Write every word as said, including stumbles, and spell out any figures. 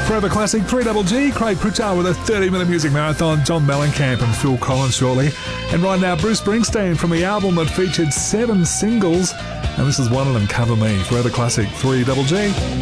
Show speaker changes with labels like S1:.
S1: Forever Classic three G G, Craig Pritchard with a thirty minute music marathon, John Mellencamp and Phil Collins shortly. And right now, Bruce Springsteen from the album that featured seven singles, and this is one of them, Cover Me. Forever Classic three G G.